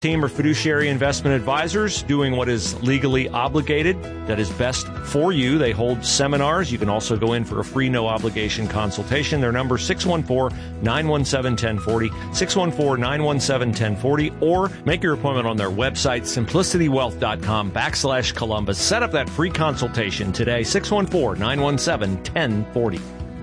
Team are fiduciary investment advisors doing what is legally obligated, that is best for you. They hold seminars. You can also go in for a free, no-obligation consultation. Their number is 614-917-1040, 614-917-1040, or make your appointment on their website, simplicitywealth.com/Columbus. Set up that free consultation today, 614-917-1040.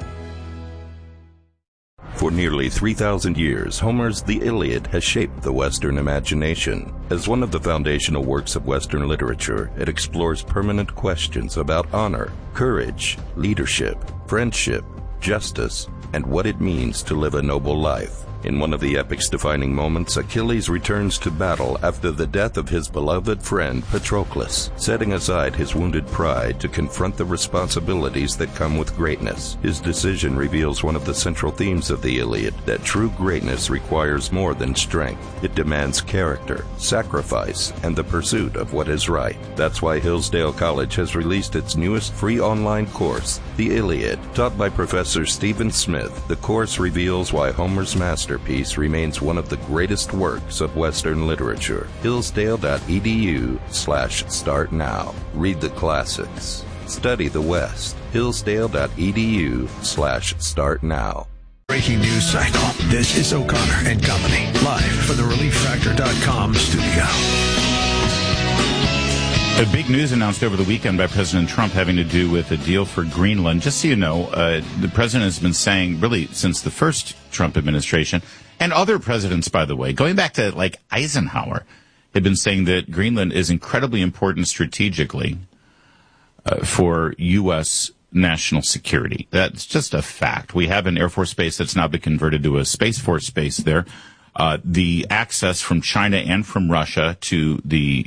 For nearly 3,000 years, Homer's The Iliad has shaped the Western imagination. As one of the foundational works of Western literature, it explores permanent questions about honor, courage, leadership, friendship, justice, and what it means to live a noble life. In one of the epic's defining moments, Achilles returns to battle after the death of his beloved friend Patroclus, setting aside his wounded pride to confront the responsibilities that come with greatness. His decision reveals one of the central themes of the Iliad, that true greatness requires more than strength. It demands character, sacrifice, and the pursuit of what is right. That's why Hillsdale College has released its newest free online course, The Iliad. Taught by Professor Stephen Smith, the course reveals why Homer's masterpiece remains one of the greatest works of Western literature. Hillsdale.edu/start now. Read the classics. Study the West. Hillsdale.edu/start now. Breaking news cycle. This is O'Connor and Company, live from the ReliefFactor.com studio. A big news announced over the weekend by President Trump having to do with a deal for Greenland. Just so you know, the president has been saying, really, since the first Trump administration, and other presidents, by the way, going back to, like, Eisenhower, had been saying that Greenland is incredibly important strategically for U.S. national security. That's just a fact. We have an Air Force base that's now been converted to a Space Force base there. The access from China and from Russia to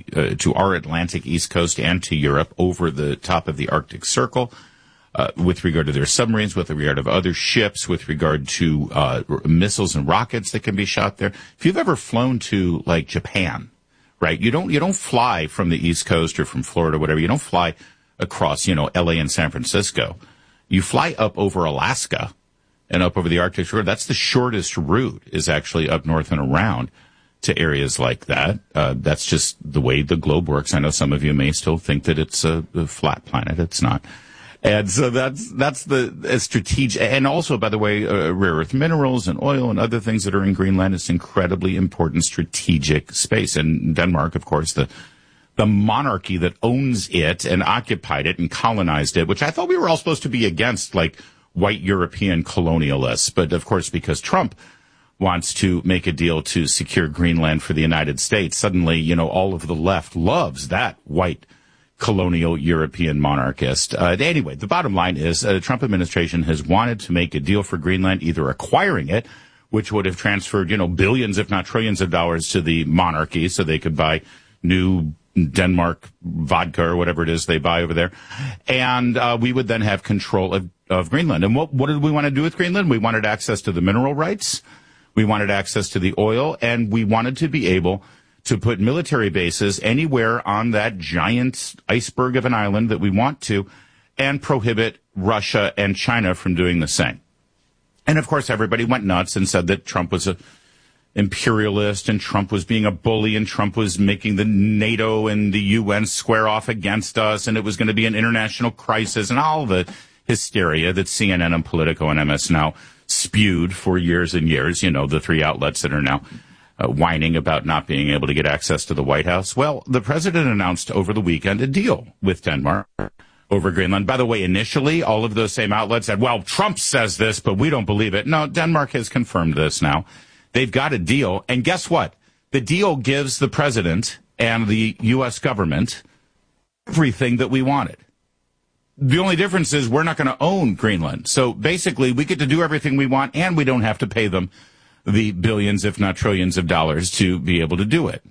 to our Atlantic East Coast and to Europe over the top of the Arctic Circle, with regard to their submarines, with regard to other ships, with regard to missiles and rockets that can be shot there. If you've ever flown to, like, Japan, right? You don't fly from the East Coast or from Florida or whatever. You don't fly across, LA and San Francisco. You fly up over Alaska and up over the Arctic Circle. That's the shortest route, is actually up north and around to areas like that. That's just the way the globe works. I know some of you may still think that it's a flat planet. It's not. And so that's the strategic. And also, by the way, rare earth minerals and oil and other things that are in Greenland is incredibly important strategic space. And Denmark, of course, the monarchy that owns it and occupied it and colonized it, which I thought we were all supposed to be against, like, white European colonialists. But, of course, because Trump wants to make a deal to secure Greenland for the United States, suddenly, all of the left loves that white colonial European monarchist. Anyway, the bottom line is the Trump administration has wanted to make a deal for Greenland, either acquiring it, which would have transferred, billions, if not trillions of dollars to the monarchy so they could buy new Denmark vodka or whatever it is they buy over there. And we would then have control of Greenland. And what did we want to do with Greenland? We wanted access to the mineral rights. We wanted access to the oil. And we wanted to be able to put military bases anywhere on that giant iceberg of an island that we want to, and prohibit Russia and China from doing the same. And, of course, everybody went nuts and said that Trump was a imperialist and Trump was being a bully and Trump was making the NATO and the UN square off against us and it was going to be an international crisis and all the hysteria that CNN and Politico and MS Now spewed for years and years, the three outlets that are now whining about not being able to get access to the White House. Well, the president announced over the weekend a deal with Denmark over Greenland. By the way, initially, all of those same outlets said, well, Trump says this, but we don't believe it. No, Denmark has confirmed this now. They've got a deal. And guess what? The deal gives the president and the U.S. government everything that we wanted. The only difference is we're not going to own Greenland. So basically, we get to do everything we want, and we don't have to pay them the billions, if not trillions of dollars to be able to do it.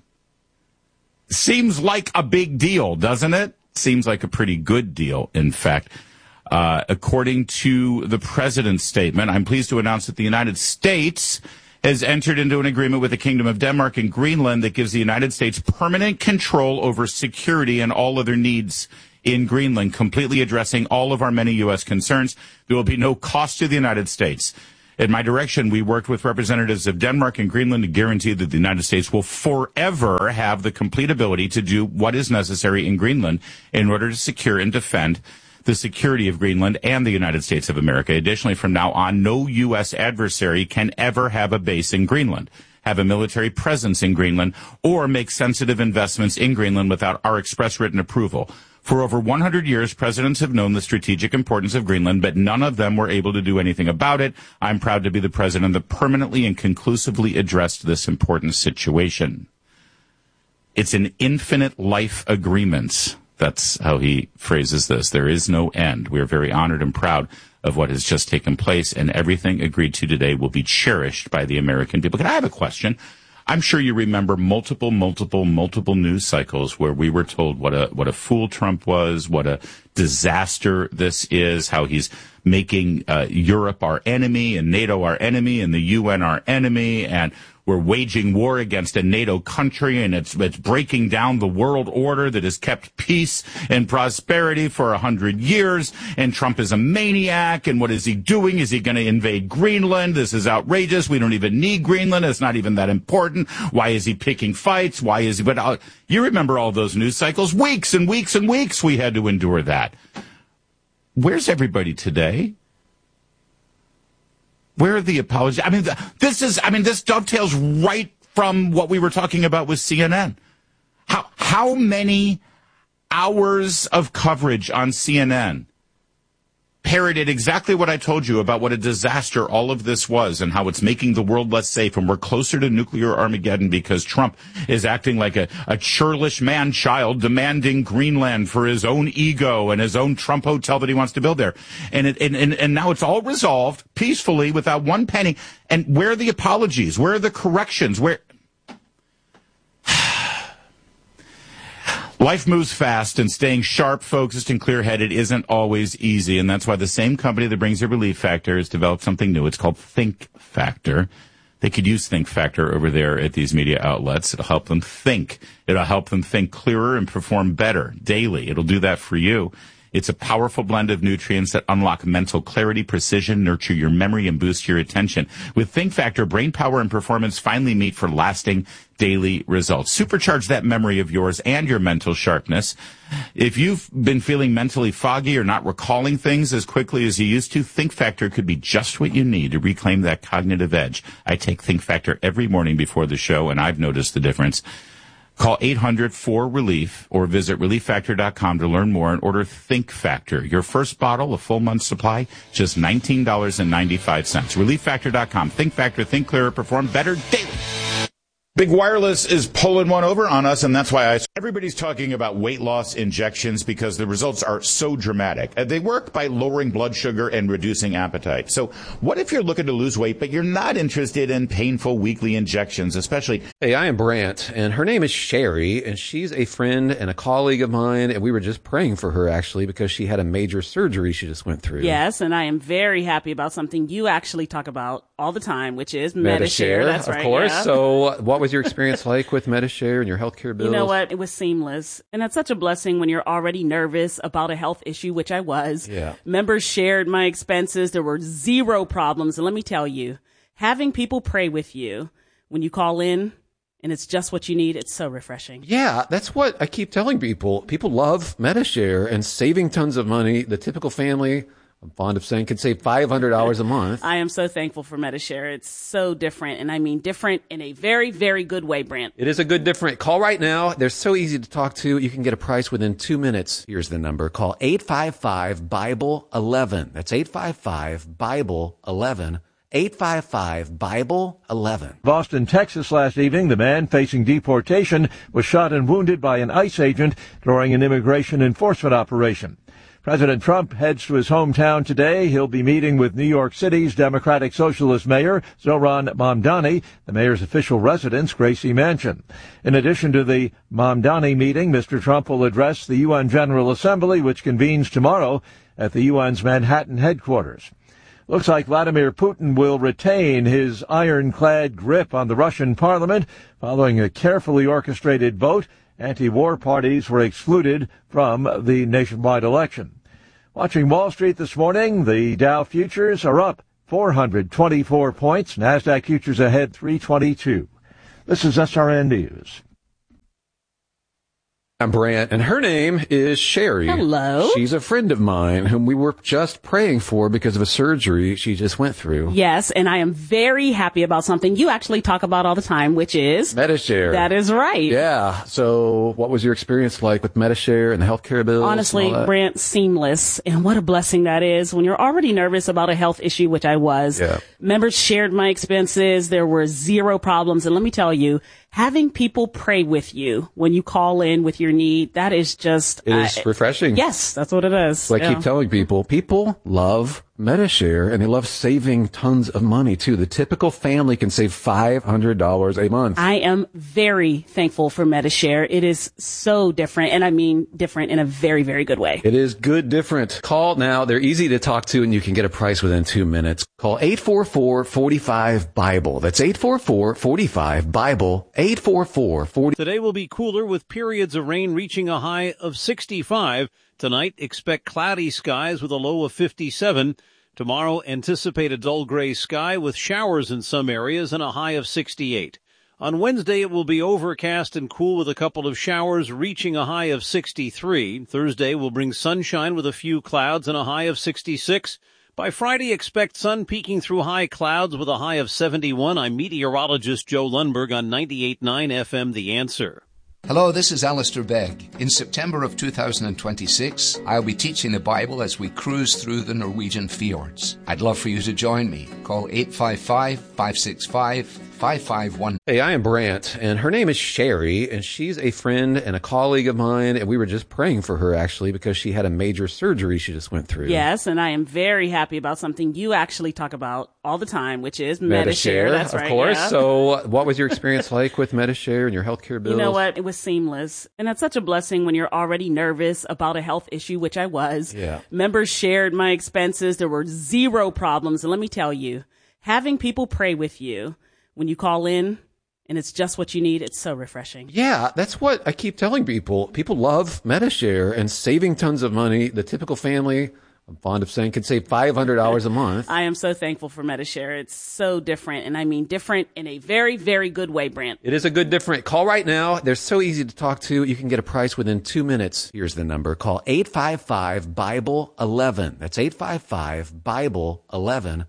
Seems like a big deal, doesn't it? Seems like a pretty good deal, in fact. According to the president's statement, I'm pleased to announce that the United States has entered into an agreement with the Kingdom of Denmark and Greenland that gives the United States permanent control over security and all other needs in Greenland, completely addressing all of our many U.S. concerns. There will be no cost to the United States. At my direction, we worked with representatives of Denmark and Greenland to guarantee that the United States will forever have the complete ability to do what is necessary in Greenland in order to secure and defend the security of Greenland and the United States of America. Additionally, from now on, no U.S. adversary can ever have a base in Greenland, have a military presence in Greenland, or make sensitive investments in Greenland without our express written approval. For over 100 years, presidents have known the strategic importance of Greenland, but none of them were able to do anything about it. I'm proud to be the president that permanently and conclusively addressed this important situation. It's an infinite life agreement. That's how he phrases this. There is no end. We are very honored and proud of what has just taken place, and everything agreed to today will be cherished by the American people. Can I have a question? I'm sure you remember multiple news cycles where we were told what a fool Trump was, what a disaster this is, how he's making Europe our enemy and NATO our enemy and the UN our enemy, and we're waging war against a NATO country, and it's breaking down the world order that has kept peace and prosperity for 100 years, and Trump is a maniac, and what is he doing? Is he going to invade Greenland? This is outrageous. We don't even need Greenland. It's not even that important. Why is he picking fights? Why is he? But you remember all those news cycles? Weeks and weeks and weeks we had to endure that. Where's everybody today? Where are the apologies? This dovetails right from what we were talking about with CNN. How many hours of coverage on CNN parroted exactly what I told you about what a disaster all of this was and how it's making the world less safe, and we're closer to nuclear Armageddon because Trump is acting like a churlish man-child demanding Greenland for his own ego and his own Trump hotel that he wants to build there. And now it's all resolved peacefully without one penny. And where are the apologies? Where are the corrections? Life moves fast, and staying sharp, focused, and clear-headed isn't always easy, and that's why the same company that brings you Relief Factor has developed something new. It's called Think Factor. They could use Think Factor over there at these media outlets. It'll help them think. It'll help them think clearer and perform better daily. It'll do that for you. It's a powerful blend of nutrients that unlock mental clarity, precision, nurture your memory, and boost your attention. With Think Factor, brain power and performance finally meet for lasting daily results. Supercharge that memory of yours and your mental sharpness. If you've been feeling mentally foggy or not recalling things as quickly as you used to, Think Factor could be just what you need to reclaim that cognitive edge. I take Think Factor every morning before the show, and I've noticed the difference. Call 800-4RELIEF or visit ReliefFactor.com to learn more and order Think Factor. Your first bottle, a full month's supply, just $19.95. ReliefFactor.com. Think Factor, think clearer, perform better daily. Big Wireless is pulling one over on us, and that's why everybody's talking about weight loss injections because the results are so dramatic. They work by lowering blood sugar and reducing appetite. So what if you're looking to lose weight, but you're not interested in painful weekly injections, especially? Hey, I am Brant, and her name is Sherry, and she's a friend and a colleague of mine, and we were just praying for her, actually, because she had a major surgery she just went through. Yes, and I am very happy about something you actually talk about all the time, which is Medi-Share. That's right. Of course. Yeah. So what was your experience like with Medi-Share and your healthcare bills? You know what? It was seamless. And that's such a blessing when you're already nervous about a health issue, which I was. Yeah. Members shared my expenses. There were zero problems. And let me tell you, having people pray with you when you call in and it's just what you need, it's so refreshing. Yeah, that's what I keep telling people. People love Medi-Share and saving tons of money. The typical family, I'm fond of saying, could save $500 a month. I am so thankful for Medi-Share. It's so different, and I mean different in a very, very good way, Brant. It is a good different. Call right now. They're so easy to talk to. You can get a price within 2 minutes. Here's the number. Call 855-BIBLE-11. That's 855-BIBLE-11. 855-BIBLE-11. Boston, Texas last evening, the man facing deportation was shot and wounded by an ICE agent during an immigration enforcement operation. President Trump heads to his hometown today. He'll be meeting with New York City's Democratic Socialist Mayor, Zohran Mamdani, the mayor's official residence, Gracie Mansion. In addition to the Mamdani meeting, Mr. Trump will address the UN General Assembly, which convenes tomorrow at the UN's Manhattan headquarters. Looks like Vladimir Putin will retain his ironclad grip on the Russian parliament following a carefully orchestrated vote. Anti-war parties were excluded from the nationwide election. Watching Wall Street this morning, the Dow futures are up 424 points. NASDAQ futures ahead 322. This is SRN News. I'm Brant, and her name is Sherry. Hello. She's a friend of mine whom we were just praying for because of a surgery she just went through. Yes, and I am very happy about something you actually talk about all the time, which is Medi-Share. That is right. Yeah. So what was your experience like with Medi-Share and the healthcare bills? Honestly, Brant, seamless. And what a blessing that is when you're already nervous about a health issue, which I was. Yeah. Members shared my expenses. There were zero problems. And let me tell you, having people pray with you when you call in with your need, that is just... It is refreshing. Yes, that's what it is. So I keep telling people love Medi-Share, and they love saving tons of money, too. The typical family can save $500 a month. I am very thankful for Medi-Share. It is so different, and I mean different in a very, very good way. It is good different. Call now. They're easy to talk to, and you can get a price within 2 minutes. Call 844-45-BIBLE. That's 844-45-BIBLE. 844-40. Today will be cooler with periods of rain reaching a high of 65. Tonight, expect cloudy skies with a low of 57. Tomorrow, anticipate a dull gray sky with showers in some areas and a high of 68. On Wednesday, it will be overcast and cool with a couple of showers, reaching a high of 63. Thursday will bring sunshine with a few clouds and a high of 66. By Friday, expect sun peeking through high clouds with a high of 71. I'm meteorologist Joe Lundberg on 98.9 FM The Answer. Hello, this is Alistair Begg. In September of 2026, I'll be teaching the Bible as we cruise through the Norwegian fjords. I'd love for you to join me. Call 855-565-5519. Hey, I am Brant, and her name is Sherry, and she's a friend and a colleague of mine, and we were just praying for her, actually, because she had a major surgery she just went through. Yes, and I am very happy about something you actually talk about all the time, which is Medi-Share. That's right. Of course. Yeah. So what was your experience like with Medi-Share and your healthcare bills? You know what? It was seamless. And that's such a blessing when you're already nervous about a health issue, which I was. Yeah. Members shared my expenses. There were zero problems. And let me tell you, having people pray with you when you call in and it's just what you need, it's so refreshing. Yeah, that's what I keep telling people. People love Medi-Share and saving tons of money. The typical family, I'm fond of saying, can save $500 a month. I am so thankful for Medi-Share. It's so different, and I mean different in a very, very good way, Brant. It is a good different. Call right now. They're so easy to talk to. You can get a price within 2 minutes. Here's the number. Call 855-BIBLE-11. That's 855-BIBLE-11.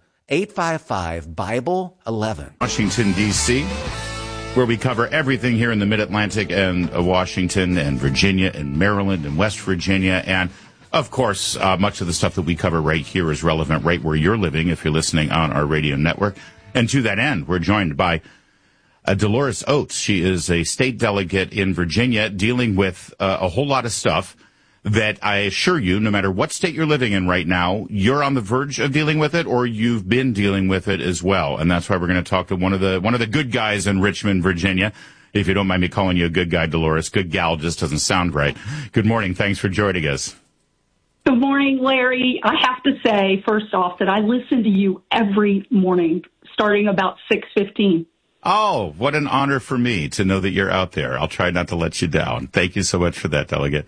855-BIBLE-11. Washington, D.C., where we cover everything here in the Mid-Atlantic and Washington and Virginia and Maryland and West Virginia. And, of course, much of the stuff that we cover right here is relevant right where you're living if you're listening on our radio network. And to that end, we're joined by Dolores Oates. She is a state delegate in Virginia dealing with a whole lot of stuff that I assure you, no matter what state you're living in right now, you're on the verge of dealing with it or you've been dealing with it as well. And that's why we're going to talk to one of the good guys in Richmond, Virginia. If you don't mind me calling you a good guy, Dolores. Good gal just doesn't sound right. Good morning. Thanks for joining us. Good morning, Larry. I have to say, first off, that I listen to you every morning, starting about 6:15. Oh, what an honor for me to know that you're out there. I'll try not to let you down. Thank you so much for that, Delegate.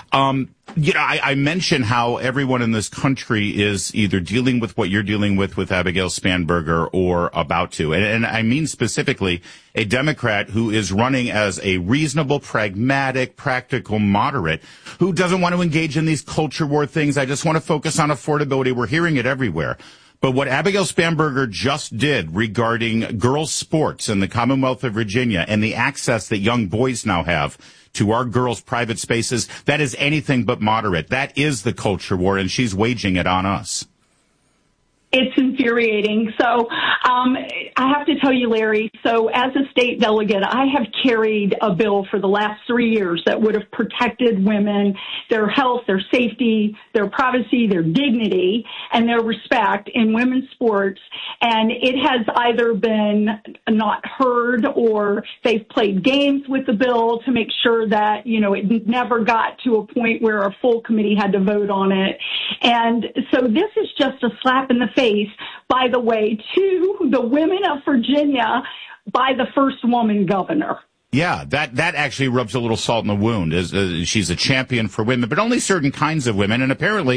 I mentioned how everyone in this country is either dealing with what you're dealing with Abigail Spanberger or about to. And I mean specifically a Democrat who is running as a reasonable, pragmatic, practical moderate who doesn't want to engage in these culture war things. I just want to focus on affordability. We're hearing it everywhere. But what Abigail Spanberger just did regarding girls' sports in the Commonwealth of Virginia and the access that young boys now have to our girls' private spaces, that is anything but moderate. That is the culture war, and she's waging it on us. It's infuriating. So I have to tell you, Larry, so as a state delegate, I have carried a bill for the last 3 years that would have protected women, their health, their safety, their privacy, their dignity, and their respect in women's sports. And it has either been not heard or they've played games with the bill to make sure that, you know, it never got to a point where a full committee had to vote on it. And so this is just a slap in the face, by the way, to the women of Virginia by the first woman governor. Yeah, that actually rubs a little salt in the wound. She's a champion for women, but only certain kinds of women. And apparently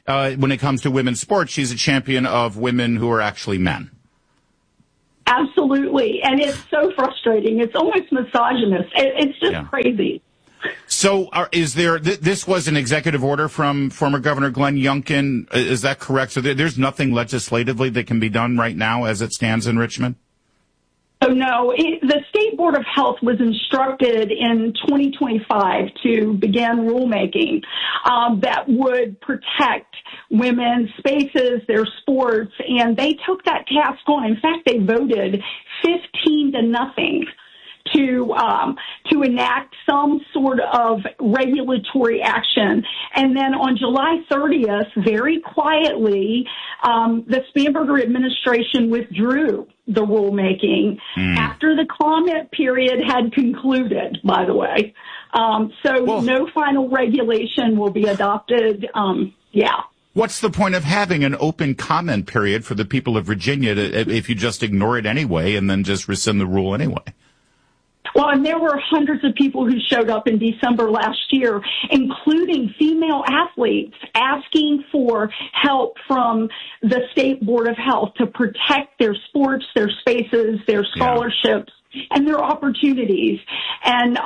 when it comes to women's sports, she's a champion of women who are actually men. Absolutely. And it's so frustrating. It's almost misogynist. It's just crazy. So is there, this was an executive order from former Governor Glenn Youngkin. Is that correct? So there's nothing legislatively that can be done right now as it stands in Richmond? Oh, no. The State Board of Health was instructed in 2025 to begin rulemaking that would protect women's spaces, their sports, and they took that task on. In fact, they voted 15-0 to enact some sort of regulatory action. And then on July 30th, very quietly, the Spanberger administration withdrew the rulemaking after the comment period had concluded, by the way. No final regulation will be adopted. What's the point of having an open comment period for the people of Virginia if you just ignore it anyway and then just rescind the rule anyway? Well, and there were hundreds of people who showed up in December last year, including female athletes, asking for help from the State Board of Health to protect their sports, their spaces, their scholarships, and their opportunities. And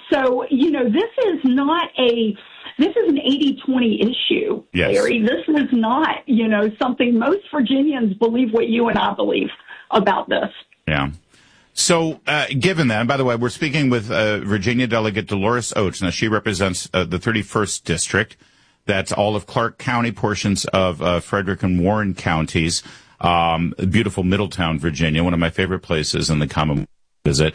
this is an 80-20 issue, Larry. This is not, something most Virginians believe what you and I believe about this. Yeah. So, given that, and by the way, we're speaking with Virginia Delegate Dolores Oates. Now, she represents the 31st District. That's all of Clark County, portions of Frederick and Warren counties. Beautiful Middletown, Virginia, one of my favorite places in the Commonwealth to visit.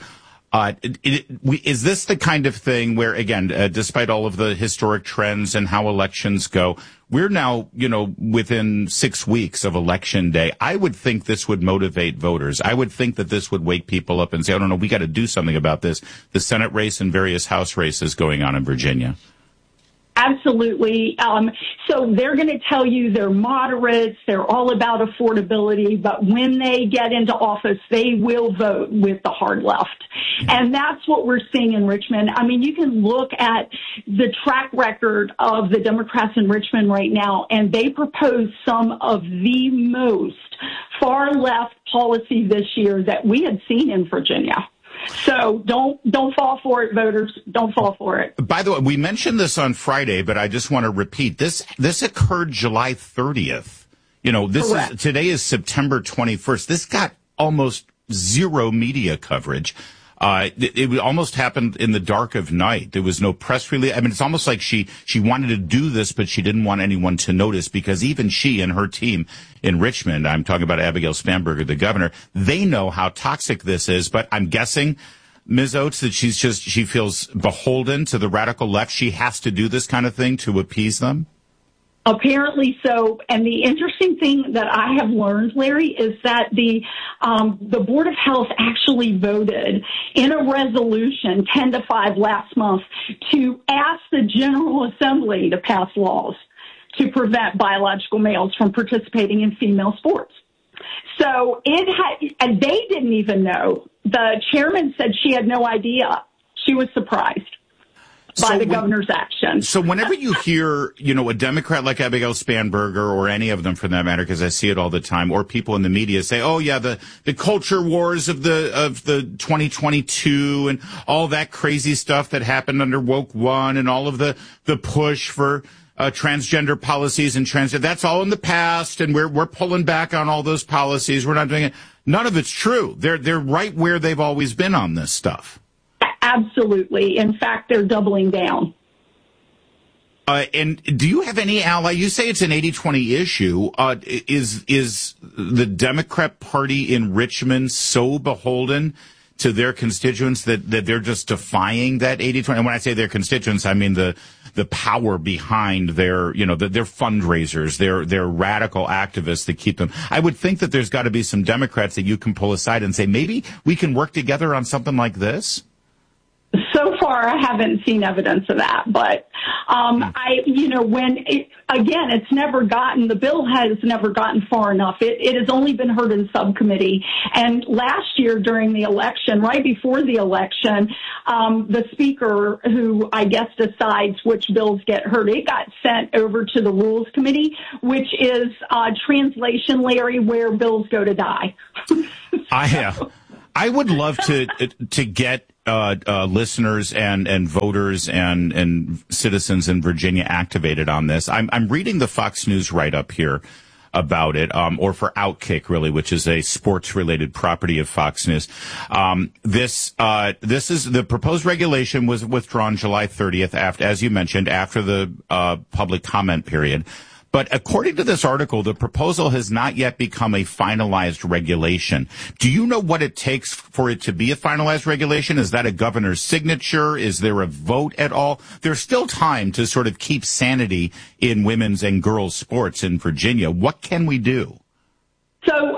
Is this the kind of thing where, again, despite all of the historic trends and how elections go, we're now, within 6 weeks of Election Day. I would think this would motivate voters. I would think that this would wake people up and say, oh, no, we got to do something about this. The Senate race and various House races going on in Virginia. Absolutely. So they're going to tell you they're moderates, they're all about affordability, but when they get into office, they will vote with the hard left. And that's what we're seeing in Richmond. I mean, you can look at the track record of the Democrats in Richmond right now, and they propose some of the most far left policy this year that we had seen in Virginia. So don't fall for it, voters. Don't fall for it. By the way, we mentioned this on Friday, but I just want to repeat this occurred July 30th. Today is September 21st. This got almost zero media coverage. It almost happened in the dark of night. There was no press release. I mean, it's almost like she wanted to do this, but she didn't want anyone to notice, because even she and her team in Richmond, I'm talking about Abigail Spanberger, the governor, they know how toxic this is. But I'm guessing, Ms. Oates, that she feels beholden to the radical left. She has to do this kind of thing to appease them. Apparently so. And the interesting thing that I have learned, Larry, is that the Board of Health actually voted in a resolution 10-5 last month to ask the General Assembly to pass laws to prevent biological males from participating in female sports. So and they didn't even know. The chairman said she had no idea. She was surprised by the governor's action. So whenever you hear, a Democrat like Abigail Spanberger, or any of them for that matter, because I see it all the time, or people in the media say, oh yeah, the culture wars of the 2022 and all that crazy stuff that happened under Woke One and all of the push for transgender policies and that's all in the past, and we're pulling back on all those policies. We're not doing it. None of it's true. They're right where they've always been on this stuff. Absolutely. In fact, they're doubling down. And do you have any ally? You say it's an 80-20 issue. Is the Democrat Party in Richmond so beholden to their constituents that they're just defying that 80-20? And when I say their constituents, I mean the power behind their fundraisers, their radical activists that keep them. I would think that there's got to be some Democrats that you can pull aside and say, maybe we can work together on something like this. So far, I haven't seen evidence of that. But the bill has never gotten far enough. It has only been heard in subcommittee. And last year during the election, right before the election, the speaker, who I guess decides which bills get heard, it got sent over to the Rules Committee, which is translation, Larry, where bills go to die. I would love to get listeners and voters and citizens in Virginia activated on this. I'm reading the Fox News write-up here about it, or for Outkick, really, which is a sports-related property of Fox News. This is the proposed regulation was withdrawn July 30th, as you mentioned, after the public comment period. But according to this article, the proposal has not yet become a finalized regulation. Do you know what it takes for it to be a finalized regulation? Is that a governor's signature? Is there a vote at all? There's still time to sort of keep sanity in women's and girls' sports in Virginia. What can we do? So,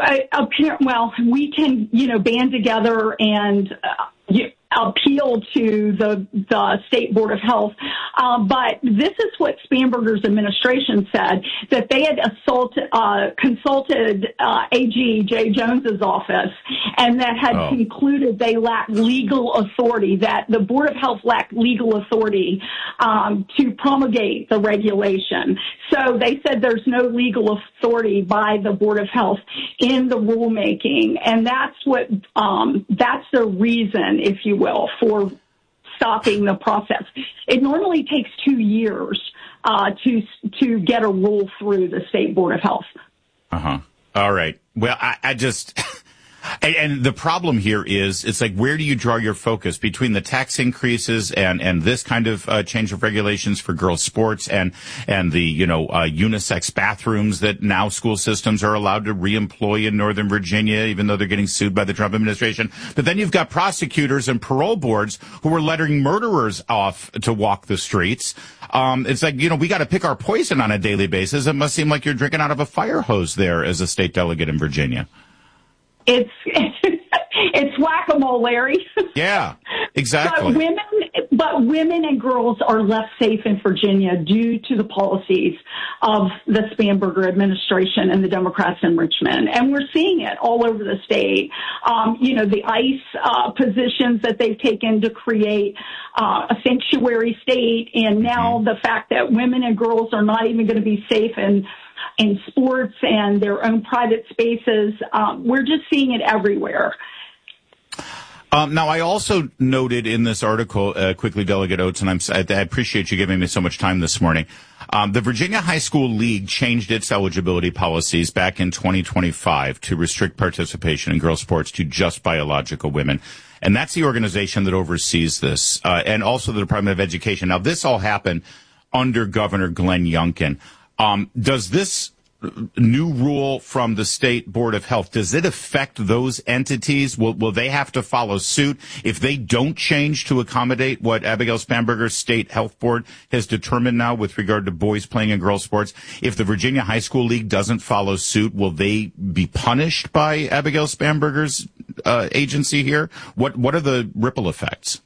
we can, band together and appeal to the State Board of Health. But this is what Spanberger's administration said, that they had consulted AG Jay Jones's office, and that had concluded they lacked legal authority, that the Board of Health lacked legal authority to promulgate the regulation. So they said there's no legal authority by the Board of Health in the rulemaking, and that's the reason, if you will, for stopping the process. It normally takes 2 years to get a rule through the State Board of Health. All right. Well, I just... And the problem here is, it's like, where do you draw your focus between the tax increases and this kind of change of regulations for girls' sports and the, unisex bathrooms that now school systems are allowed to reemploy in Northern Virginia, even though they're getting sued by the Trump administration. But then you've got prosecutors and parole boards who are letting murderers off to walk the streets. It's like, we got to pick our poison on a daily basis. It must seem like you're drinking out of a fire hose there as a state delegate in Virginia. It's whack-a-mole, Larry. Yeah, exactly. But women and girls are less safe in Virginia due to the policies of the Spanberger administration and the Democrats in Richmond. And we're seeing it all over the state. The ICE positions that they've taken to create a sanctuary state, and now the fact that women and girls are not even going to be safe in sports and their own private spaces. We're just seeing it everywhere. Now, I also noted in this article, quickly, Delegate Oates, and I appreciate you giving me so much time this morning. The Virginia High School League changed its eligibility policies back in 2025 to restrict participation in girls' sports to just biological women. And that's the organization that oversees this, and also the Department of Education. Now, this all happened under Governor Glenn Youngkin. Does this new rule from the State Board of Health, does it affect those entities? Will they have to follow suit if they don't change to accommodate what Abigail Spanberger's State Health Board has determined now with regard to boys playing in girls' sports? If the Virginia High School League doesn't follow suit, will they be punished by Abigail Spanberger's agency here? What are the ripple effects?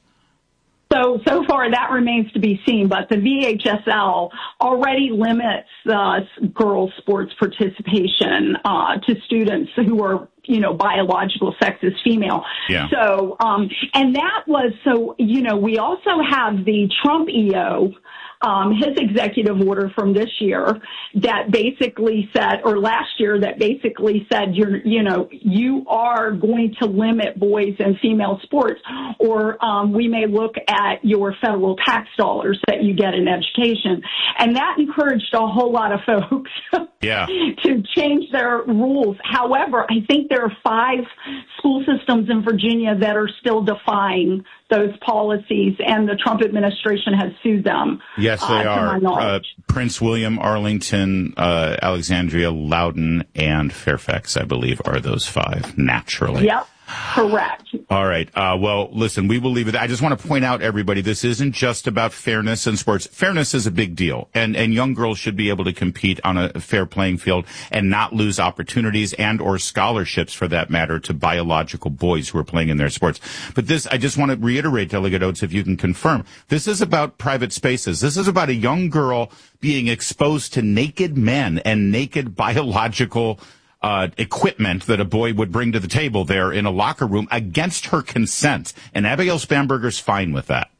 So far that remains to be seen, but the VHSL already limits girls' sports participation to students who are, biological sex is female. Yeah. So, and that was we also have the Trump EO, his executive order from this year that basically said, or last year, that basically said, you are going to limit boys and female sports, or we may look at your federal tax dollars that you get in education. And that encouraged a whole lot of folks to change their rules. However, I think there are 5 school systems in Virginia that are still defying those policies, and the Trump administration has sued them. Yes, they are. Prince William, Arlington, Alexandria, Loudoun, and Fairfax, I believe, are those 5, naturally. Yep. Correct. All right. Well, listen, we will leave it. I just want to point out, everybody, this isn't just about fairness in sports. Fairness is a big deal, and young girls should be able to compete on a fair playing field and not lose opportunities and or scholarships, for that matter, to biological boys who are playing in their sports. But this, I just want to reiterate, Delegate Oates, if you can confirm, this is about private spaces. This is about a young girl being exposed to naked men and naked biological equipment that a boy would bring to the table there in a locker room against her consent. And Abigail Spanberger's fine with that.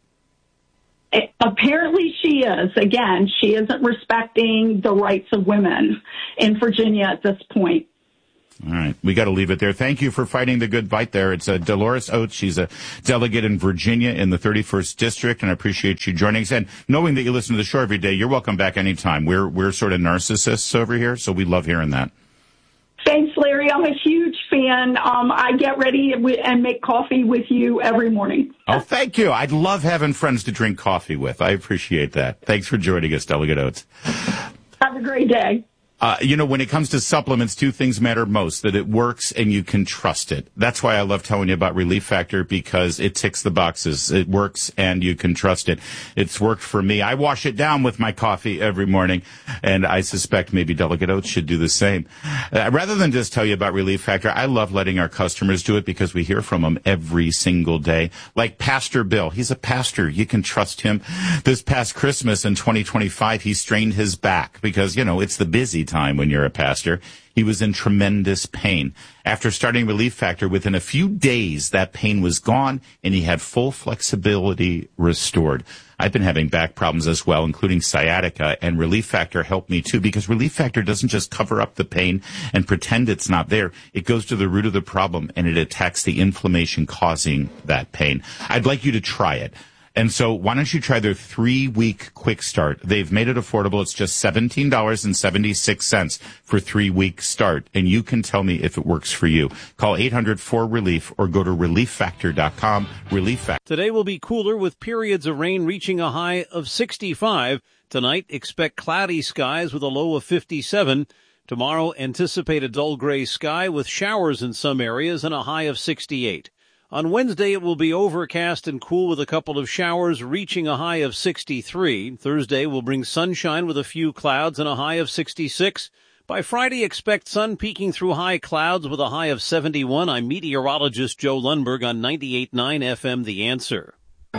Apparently she is. Again, she isn't respecting the rights of women in Virginia at this point. All right. We got to leave it there. Thank you for fighting the good fight there. It's Dolores Oates. She's a delegate in Virginia in the 31st District, and I appreciate you joining us. And knowing that you listen to the show every day, you're welcome back anytime. We're sort of narcissists over here, so we love hearing that. Thanks, Larry. I'm a huge fan. I get ready and make coffee with you every morning. Oh, thank you. I'd love having friends to drink coffee with. I appreciate that. Thanks for joining us, Delegate Oates. Have a great day. When it comes to supplements, two things matter most, that it works and you can trust it. That's why I love telling you about Relief Factor, because it ticks the boxes. It works and you can trust it. It's worked for me. I wash it down with my coffee every morning, and I suspect maybe Delegate Oates should do the same. Rather than just tell you about Relief Factor, I love letting our customers do it because we hear from them every single day. Like Pastor Bill. He's a pastor. You can trust him. This past Christmas in 2025, he strained his back because, it's the busy time when you're a pastor. He was in tremendous pain. After starting Relief Factor, within a few days, that pain was gone and he had full flexibility restored. I've been having back problems as well, including sciatica, and Relief Factor helped me too, because Relief Factor doesn't just cover up the pain and pretend it's not there. It goes to the root of the problem and it attacks the inflammation causing that pain. I'd like you to try it. And so why don't you try their 3-week quick start? They've made it affordable. It's just $17.76 for 3-week start. And you can tell me if it works for you. Call 800-4RELIEF or go to relieffactor.com. Relief Factor. Today will be cooler with periods of rain reaching a high of 65. Tonight, expect cloudy skies with a low of 57. Tomorrow, anticipate a dull gray sky with showers in some areas and a high of 68. On Wednesday, it will be overcast and cool with a couple of showers, reaching a high of 63. Thursday will bring sunshine with a few clouds and a high of 66. By Friday, expect sun peeking through high clouds with a high of 71. I'm meteorologist Joe Lundberg on 98.9 FM The Answer.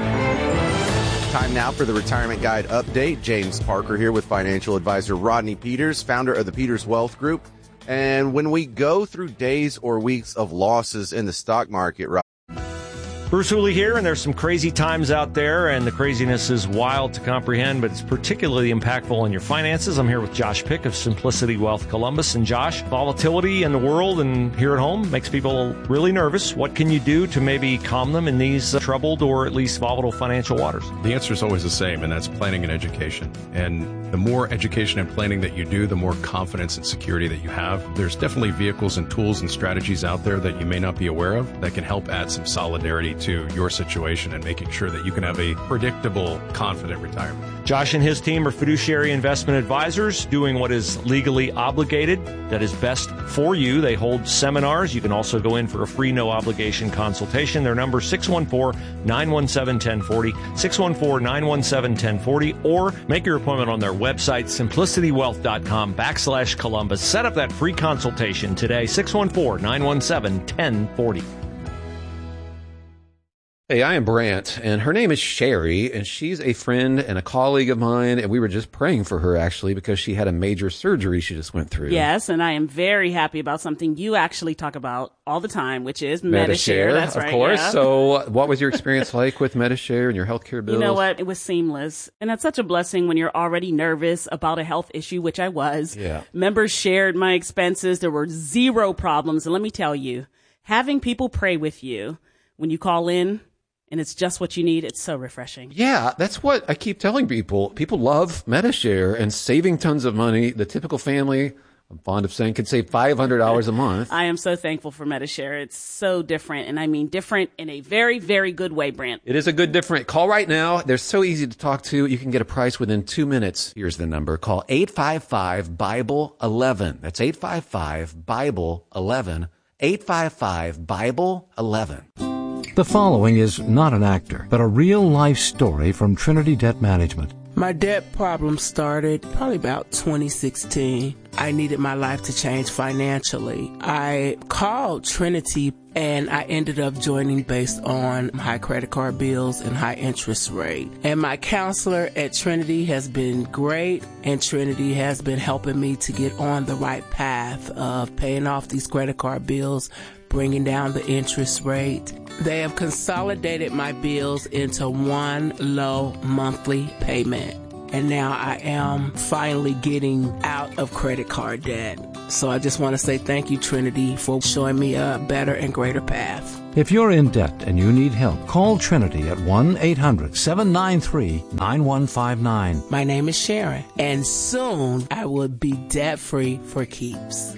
Time now for the Retirement Guide update. James Parker here with financial advisor Rodney Peters, founder of the Peters Wealth Group. And when we go through days or weeks of losses in the stock market, Bruce Hooley here, and there's some crazy times out there, and the craziness is wild to comprehend, but it's particularly impactful on your finances. I'm here with Josh Pick of Simplicity Wealth Columbus. And Josh, volatility in the world and here at home makes people really nervous. What can you do to maybe calm them in these troubled or at least volatile financial waters? The answer is always the same, and that's planning and education. And the more education and planning that you do, the more confidence and security that you have. There's definitely vehicles and tools and strategies out there that you may not be aware of that can help add some solidarity to your situation and making sure that you can have a predictable, confident retirement. Josh and his team are fiduciary investment advisors doing what is legally obligated, that is best for you. They hold seminars. You can also go in for a free no-obligation consultation. Their number 614-917-1040, 614-917-1040, or make your appointment on their website, simplicitywealth.com/Columbus. Set up that free consultation today, 614-917-1040. Hey, I am Brant, and her name is Sherry, and she's a friend and a colleague of mine, and we were just praying for her, actually, because she had a major surgery she just went through. Yes, and I am very happy about something you actually talk about all the time, which is Medi-Share. That's right, of course. Yeah. So what was your experience like with Medi-Share and your healthcare bills? You know what? It was seamless. And it's such a blessing when you're already nervous about a health issue, which I was. Yeah. Members shared my expenses. There were zero problems. And let me tell you, having people pray with you when you call in, and it's just what you need, it's so refreshing. Yeah, that's what I keep telling people. People love Medi-Share and saving tons of money. The typical family, I'm fond of saying, could save $500 a month. I am so thankful for Medi-Share. It's so different, and I mean different in a very, very good way, Brant. It is a good different. Call right now. They're so easy to talk to. You can get a price within 2 minutes. Here's the number. Call 855-BIBLE-11. That's 855-BIBLE-11. 855-BIBLE-11. The following is not an actor, but a real-life story from Trinity Debt Management. My debt problem started probably about 2016. I needed my life to change financially. I called Trinity and I ended up joining based on high credit card bills and high interest rate. And my counselor at Trinity has been great, and Trinity has been helping me to get on the right path of paying off these credit card bills, bringing down the interest rate. They have consolidated my bills into one low monthly payment. And now I am finally getting out of credit card debt. So I just want to say thank you, Trinity, for showing me a better and greater path. If you're in debt and you need help, call Trinity at 1-800-793-9159. My name is Sharon, and soon I will be debt-free for keeps.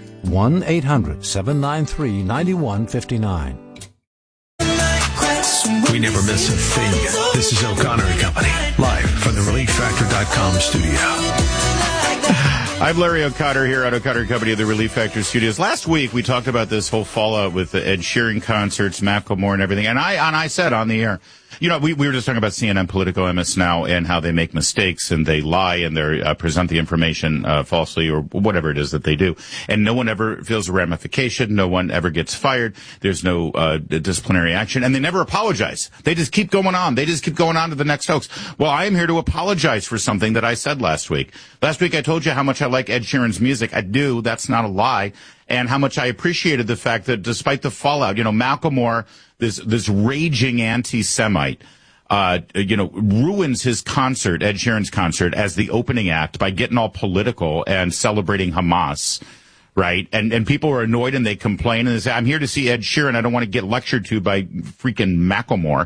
1-800-793-9159. We never miss a thing. This is O'Connor and Company, live from the ReliefFactor.com studio. I'm Larry O'Connor here at O'Connor and Company of the Relief Factor Studios. Last week, we talked about this whole fallout with the Ed Sheeran concerts, Macklemore and everything. And I said on the air, you know, we were just talking about CNN, Politico, MS Now, and how they make mistakes and they lie and they present the information falsely or whatever it is that they do. And no one ever feels a ramification. No one ever gets fired. There's no disciplinary action. And they never apologize. They just keep going on. They just keep going on to the next hoax. Well, I am here to apologize for something that I said last week. Last week, I told you how much I like Ed Sheeran's music. I do. That's not a lie. And how much I appreciated the fact that despite the fallout, you know, Macklemore, this raging anti-Semite, ruins his concert, Ed Sheeran's concert, as the opening act by getting all political and celebrating Hamas, right? And people are annoyed and they complain and they say, I'm here to see Ed Sheeran. I don't want to get lectured to by freaking Macklemore.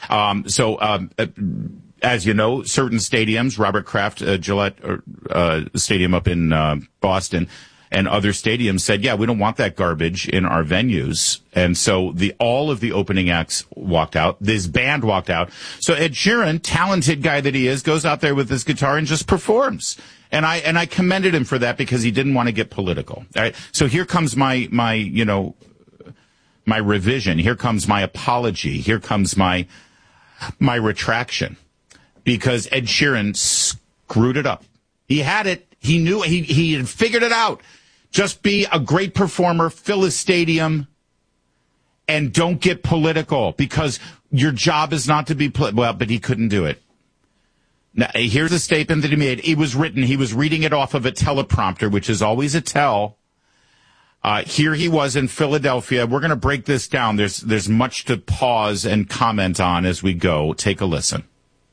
As you know, certain stadiums, Robert Kraft, Gillette Stadium up in Boston, and other stadiums said, yeah, we don't want that garbage in our venues. And so all of the opening acts walked out. This band walked out. So Ed Sheeran, talented guy that he is, goes out there with his guitar and just performs. And I commended him for that because he didn't want to get political. All right. So here comes my revision. Here comes my apology. Here comes my retraction. Because Ed Sheeran screwed it up. He had it. He knew he had figured it out. Just be a great performer, fill a stadium, and don't get political because your job is not to be but he couldn't do it. Now, here's a statement that he made. It was written. He was reading it off of a teleprompter, which is always a tell. Here he was in Philadelphia. We're going to break this down. There's much to pause and comment on as we go. Take a listen.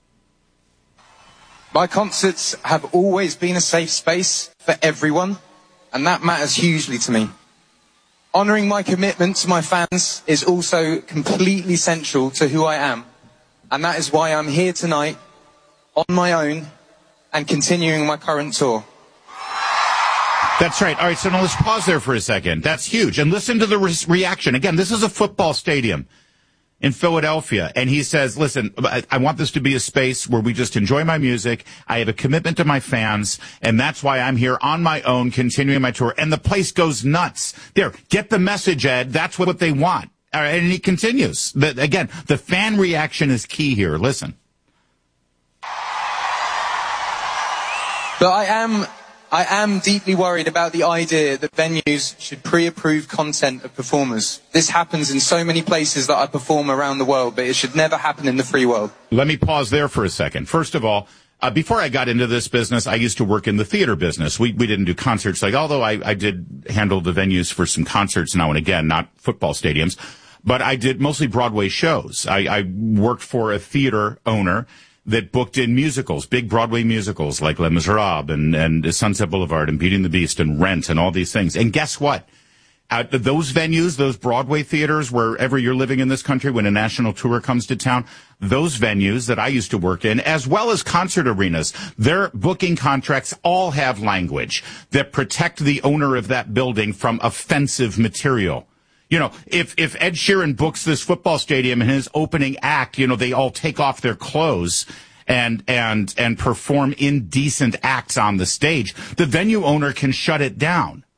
My concerts have always been a safe space for everyone, and that matters hugely to me. Honouring my commitment to my fans is also completely central to who I am, and that is why I'm here tonight on my own and continuing my current tour. That's right. All right, so now let's pause there for a second. That's huge. And listen to the reaction. Again, this is a football stadium in Philadelphia. And he says, listen, I want this to be a space where we just enjoy my music. I have a commitment to my fans. And that's why I'm here on my own, continuing my tour. And the place goes nuts. There, get the message, Ed. That's what they want. All right, and he continues. Again, the fan reaction is key here. Listen. But I am deeply worried about the idea that venues should pre-approve content of performers. This happens in so many places that I perform around the world, but it should never happen in the free world. Let me pause there for a second. First of all, before I got into this business, I used to work in the theater business. We didn't do concerts, although I did handle the venues for some concerts now and again, not football stadiums, but I did mostly Broadway shows. I worked for a theater owner that booked in musicals, big Broadway musicals like Les Miserables and Sunset Boulevard and Beauty and the Beast and Rent and all these things. And guess what? Those venues, those Broadway theaters, wherever you're living in this country when a national tour comes to town, those venues that I used to work in, as well as concert arenas, their booking contracts all have language that protect the owner of that building from offensive material. You know, if Ed Sheeran books this football stadium and his opening act, you know, they all take off their clothes and perform indecent acts on the stage, the venue owner can shut it down.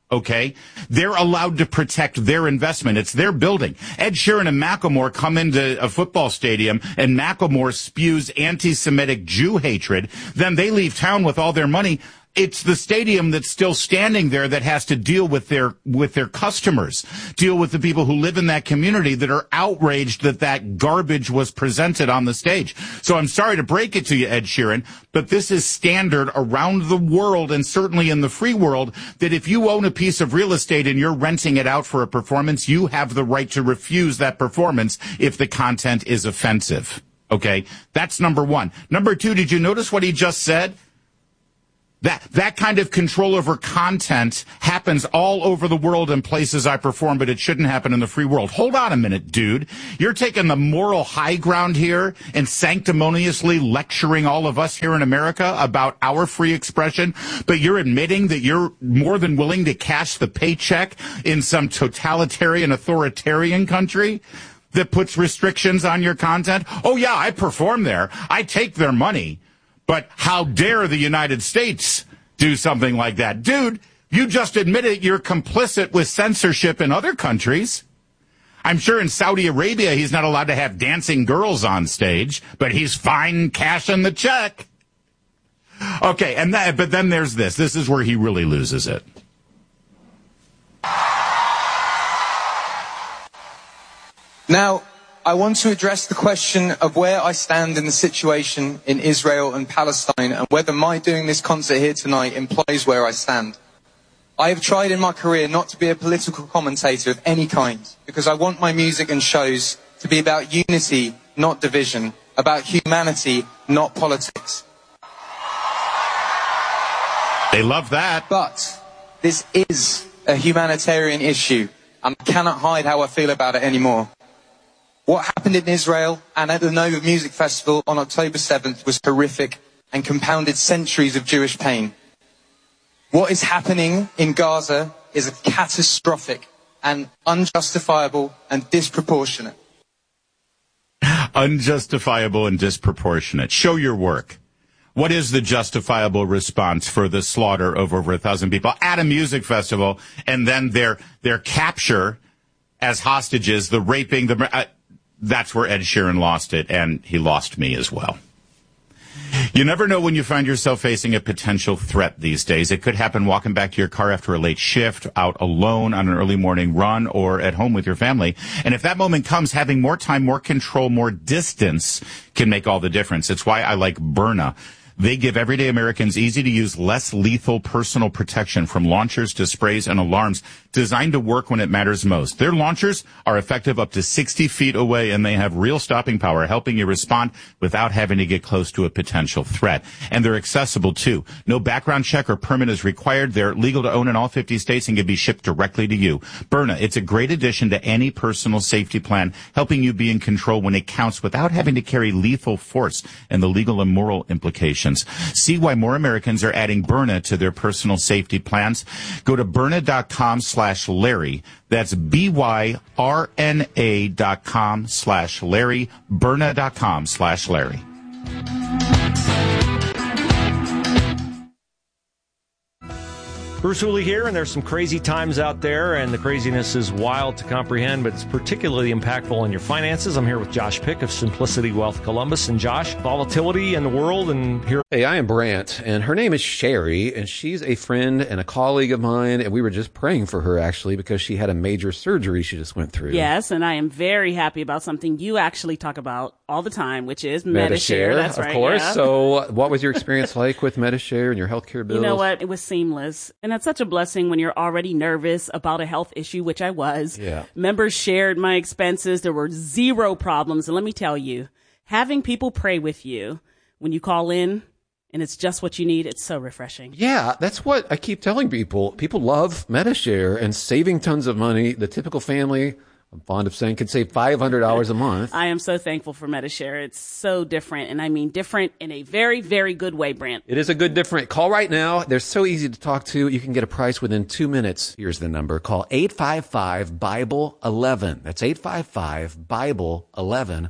Okay? They're allowed to protect their investment. It's their building. Ed Sheeran and Macklemore come into a football stadium and Macklemore spews anti-Semitic Jew hatred. Then they leave town with all their money. It's the stadium that's still standing there that has to deal with their customers, deal with the people who live in that community that are outraged that garbage was presented on the stage. So I'm sorry to break it to you, Ed Sheeran, but this is standard around the world and certainly in the free world that if you own a piece of real estate and you're renting it out for a performance, you have the right to refuse that performance if the content is offensive. Okay? That's number one. Number two, did you notice what he just said? That kind of control over content happens all over the world in places I perform, but it shouldn't happen in the free world. Hold on a minute, dude. You're taking the moral high ground here and sanctimoniously lecturing all of us here in America about our free expression, but you're admitting that you're more than willing to cash the paycheck in some totalitarian, authoritarian country that puts restrictions on your content? Oh, yeah, I perform there. I take their money. But how dare the United States do something like that? Dude, you just admitted you're complicit with censorship in other countries. I'm sure in Saudi Arabia he's not allowed to have dancing girls on stage, but he's fine cashing the check. Okay, but then there's this. This is where he really loses it. Now, I want to address the question of where I stand in the situation in Israel and Palestine and whether my doing this concert here tonight implies where I stand. I have tried in my career not to be a political commentator of any kind because I want my music and shows to be about unity, not division, about humanity, not politics. They love that. But this is a humanitarian issue and I cannot hide how I feel about it anymore. What happened in Israel and at the Nova Music Festival on October 7th was horrific and compounded centuries of Jewish pain. What is happening in Gaza is catastrophic and unjustifiable and disproportionate. Unjustifiable and disproportionate. Show your work. What is the justifiable response for the slaughter of over 1,000 people at a music festival and then their capture as hostages, the raping, that's where Ed Sheeran lost it, and he lost me as well. You never know when you find yourself facing a potential threat these days. It could happen walking back to your car after a late shift, out alone on an early morning run, or at home with your family. And if that moment comes, having more time, more control, more distance can make all the difference. It's why I like Byrna. They give everyday Americans easy-to-use, less lethal personal protection from launchers to sprays and alarms designed to work when it matters most. Their launchers are effective up to 60 feet away, and they have real stopping power, helping you respond without having to get close to a potential threat. And they're accessible, too. No background check or permit is required. They're legal to own in all 50 states and can be shipped directly to you. Byrna, it's a great addition to any personal safety plan, helping you be in control when it counts without having to carry lethal force and the legal and moral implications. See why more Americans are adding Byrna to their personal safety plans. Go to Byrna.com/Larry. That's BYRNA.com/Larry. Byrna.com/Larry. Bruce Hooley here, and there's some crazy times out there, and the craziness is wild to comprehend, but it's particularly impactful on your finances. I'm here with Josh Pick of Simplicity Wealth Columbus. And Josh, volatility in the world, and here... Hey, I am Brant, and her name is Sherry, and she's a friend and a colleague of mine, and we were just praying for her, actually, because she had a major surgery she just went through. Yes, and I am very happy about something you actually talk about all the time, which is Medi-Share. That's right. Of course. Yeah. So what was your experience like with Medi-Share and your healthcare bills? You know what? It was seamless. And that's such a blessing when you're already nervous about a health issue, which I was. Yeah. Members shared my expenses. There were zero problems. And let me tell you, having people pray with you when you call in and it's just what you need, it's so refreshing. Yeah, that's what I keep telling people. People love Medi-Share and saving tons of money. The typical family, I'm fond of saying, could save $500 a month. I am so thankful for Medi-Share. It's so different, and I mean different in a very, very good way, Brant. It is a good different. Call right now. They're so easy to talk to. You can get a price within 2 minutes. Here's the number. Call 855-BIBLE-11. That's 855-BIBLE-11.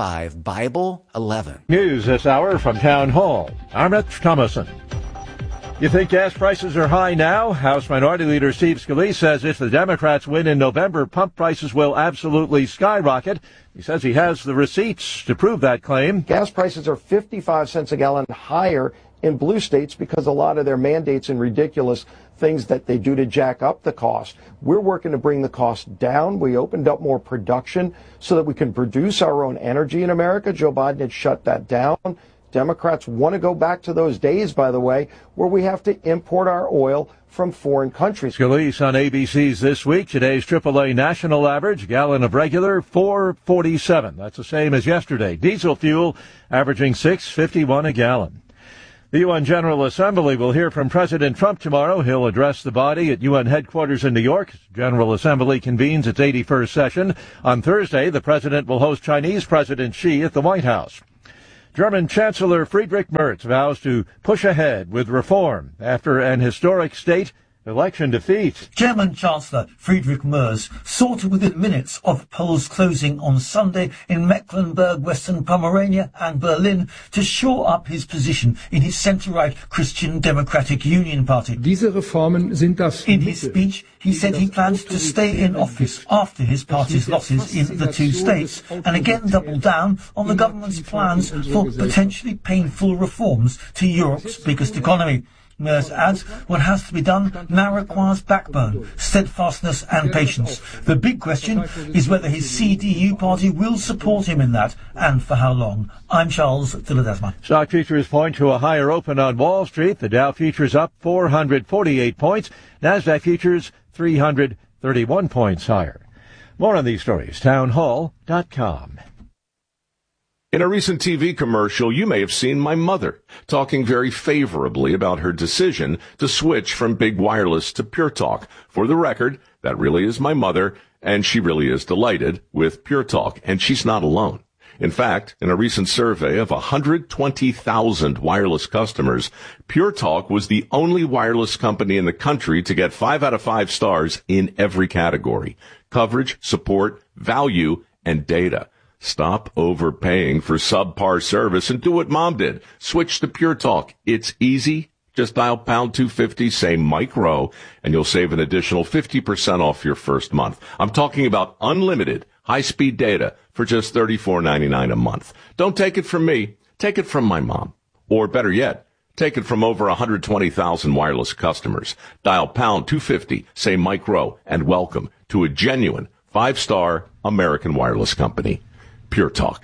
855-BIBLE-11. News this hour from Town Hall. I'm Rich Thomason. You think gas prices are high now? House Minority Leader Steve Scalise says if the Democrats win in November, pump prices will absolutely skyrocket. He says he has the receipts to prove that claim. Gas prices are 55 cents a gallon higher in blue states because a lot of their mandates and ridiculous things that they do to jack up the cost. We're working to bring the cost down. We opened up more production so that we can produce our own energy in America. Joe Biden had shut that down. Democrats want to go back to those days, by the way, where we have to import our oil from foreign countries. Scalise on ABC's This Week. Today's AAA national average, gallon of regular, $4.47. That's the same as yesterday. Diesel fuel averaging $6.51 a gallon. The UN General Assembly will hear from President Trump tomorrow. He'll address the body at UN headquarters in New York. General Assembly convenes its 81st session. On Thursday, the president will host Chinese President Xi at the White House. German Chancellor Friedrich Merz vows to push ahead with reform after an historic state election defeat. German Chancellor Friedrich Merz sought within minutes of polls closing on Sunday in Mecklenburg, Western Pomerania and Berlin to shore up his position in his centre-right Christian Democratic Union Party. In his speech, he said he plans to stay in office after his party's losses in the two states and again double down on the government's plans for potentially painful reforms to Europe's biggest economy. Merz adds, what has to be done now requires backbone, steadfastness and patience. The big question is whether his CDU party will support him in that, and for how long. I'm Charles Villadesma. Stock futures point to a higher open on Wall Street. The Dow futures up 448 points. NASDAQ futures 331 points higher. More on these stories, townhall.com. In a recent TV commercial, you may have seen my mother talking very favorably about her decision to switch from big wireless to Pure Talk. For the record, that really is my mother, and she really is delighted with Pure Talk, and she's not alone. In fact, in a recent survey of 120,000 wireless customers, Pure Talk was the only wireless company in the country to get 5 out of 5 stars in every category: coverage, support, value, and data. Stop overpaying for subpar service and do what Mom did. Switch to Pure Talk. It's easy. Just dial pound 250, say Mike Rowe, and you'll save an additional 50% off your first month. I'm talking about unlimited high-speed data for just $34.99 a month. Don't take it from me. Take it from my mom. Or better yet, take it from over 120,000 wireless customers. Dial pound 250, say Mike Rowe, and welcome to a genuine 5-star American wireless company. Pure Talk.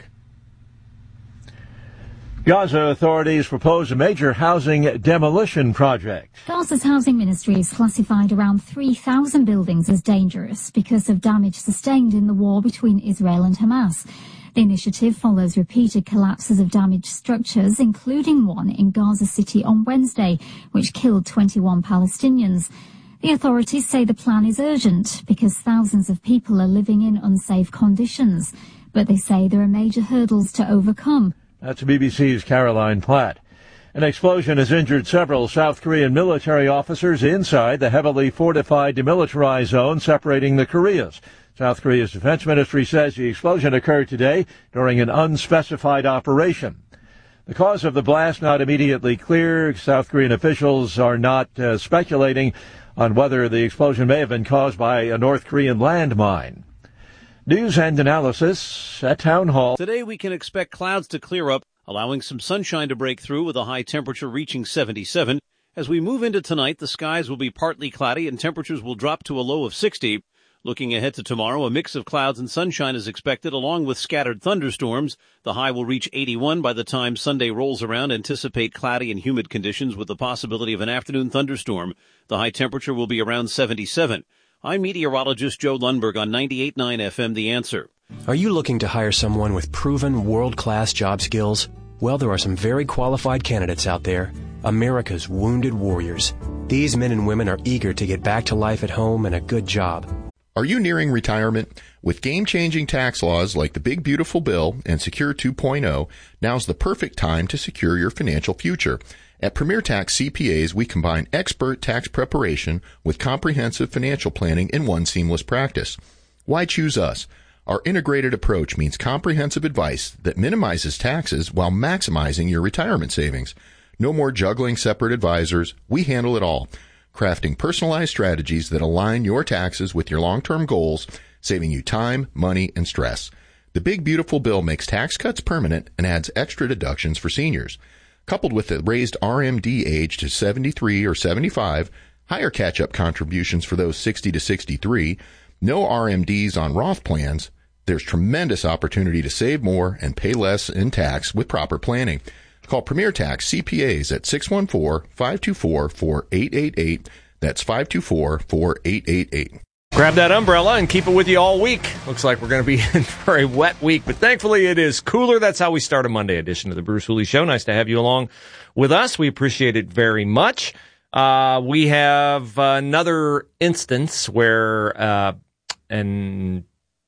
Gaza authorities propose a major housing demolition project. Gaza's housing ministry has classified around 3,000 buildings as dangerous because of damage sustained in the war between Israel and Hamas. The initiative follows repeated collapses of damaged structures, including one in Gaza City on Wednesday, which killed 21 Palestinians. The authorities say the plan is urgent because thousands of people are living in unsafe conditions. But they say there are major hurdles to overcome. That's BBC's Caroline Platt. An explosion has injured several South Korean military officers inside the heavily fortified demilitarized zone separating the Koreas. South Korea's defense ministry says the explosion occurred today during an unspecified operation. The cause of the blast not immediately clear. South Korean officials are not speculating on whether the explosion may have been caused by a North Korean landmine. News and analysis at Town Hall. Today we can expect clouds to clear up, allowing some sunshine to break through with a high temperature reaching 77. As we move into tonight, the skies will be partly cloudy and temperatures will drop to a low of 60. Looking ahead to tomorrow, a mix of clouds and sunshine is expected, along with scattered thunderstorms. The high will reach 81 by the time Sunday rolls around. Anticipate cloudy and humid conditions with the possibility of an afternoon thunderstorm. The high temperature will be around 77. I'm meteorologist Joe Lundberg on 98.9 FM The Answer. Are you looking to hire someone with proven world-class job skills? Well, there are some very qualified candidates out there. America's wounded warriors. These men and women are eager to get back to life at home and a good job. Are you nearing retirement? With game-changing tax laws like the Big Beautiful Bill and Secure 2.0, now's the perfect time to secure your financial future. At Premier Tax CPAs, we combine expert tax preparation with comprehensive financial planning in one seamless practice. Why choose us? Our integrated approach means comprehensive advice that minimizes taxes while maximizing your retirement savings. No more juggling separate advisors. We handle it all, crafting personalized strategies that align your taxes with your long-term goals, saving you time, money, and stress. The Big Beautiful Bill makes tax cuts permanent and adds extra deductions for seniors. Coupled with the raised RMD age to 73 or 75, higher catch-up contributions for those 60 to 63, no RMDs on Roth plans, there's tremendous opportunity to save more and pay less in tax with proper planning. Call Premier Tax CPAs at 614-524-4888. That's 524-4888. Grab that umbrella and keep it with you all week. Looks like we're going to be in for a wet week, but thankfully it is cooler. That's how we start a Monday edition of the Bruce Hooley Show. Nice to have you along with us. We appreciate it very much. We have another instance where an